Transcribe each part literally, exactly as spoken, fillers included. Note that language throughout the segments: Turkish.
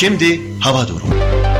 Şimdi hava durumu.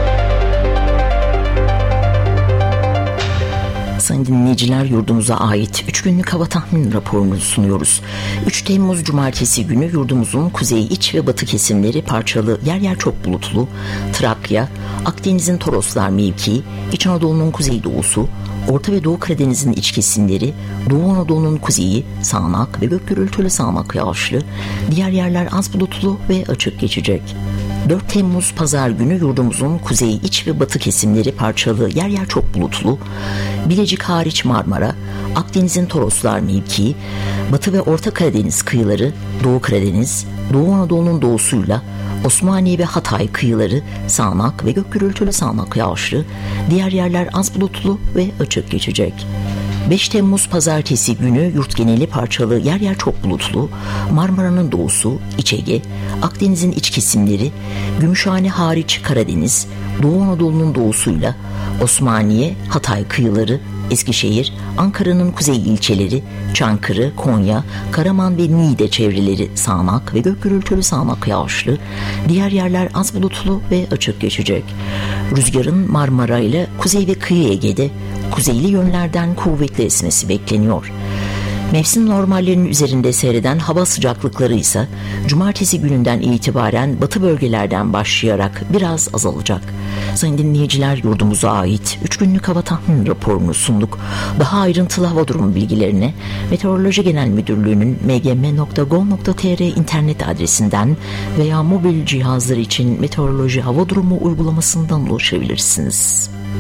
Sayın dinleyiciler, yurdumuza ait üç günlük hava tahmin raporunu sunuyoruz. üç Temmuz Cumartesi günü yurdumuzun kuzey, iç ve batı kesimleri parçalı, yer yer çok bulutlu, Trakya, Akdeniz'in Toroslar mevkii, İç Anadolu'nun kuzeydoğusu, Orta ve Doğu Karadeniz'in iç kesimleri, Doğu Anadolu'nun kuzeyi sağanak ve gök gürültülü sağanak yağışlı, diğer yerler az bulutlu ve açık geçecek. dört Temmuz Pazar günü yurdumuzun kuzey, iç ve batı kesimleri parçalı, yer yer çok bulutlu, Bilecik hariç Marmara, Akdeniz'in Toroslar mevkii, Batı ve Orta Karadeniz kıyıları, Doğu Karadeniz, Doğu Anadolu'nun doğusuyla Osmaniye ve Hatay kıyıları sağanak ve gök gürültülü sağanak yağışlı, diğer yerler az bulutlu ve açık geçecek. beş Temmuz Pazartesi günü yurt geneli parçalı, yer yer çok bulutlu, Marmara'nın doğusu, İç Ege, Akdeniz'in iç kesimleri, Gümüşhane hariç Karadeniz, Doğu Anadolu'nun doğusuyla Osmaniye, Hatay kıyıları, Eskişehir, Ankara'nın kuzey ilçeleri, Çankırı, Konya, Karaman ve Niğde çevreleri sağanak ve gök gürültülü sağanak yağışlı, diğer yerler az bulutlu ve açık geçecek. Rüzgarın Marmara ile kuzey ve kıyı Ege'de kuzeyli yönlerden kuvvetli esmesi bekleniyor. Mevsim normallerinin üzerinde seyreden hava sıcaklıkları ise Cumartesi gününden itibaren batı bölgelerden başlayarak biraz azalacak. Sayın dinleyiciler, yurdumuza ait üç günlük hava tahmin raporunu sunduk. Daha ayrıntılı hava durumu bilgilerine Meteoroloji Genel Müdürlüğü'nün m g m nokta gov nokta t r internet adresinden veya mobil cihazlar için meteoroloji hava durumu uygulamasından ulaşabilirsiniz.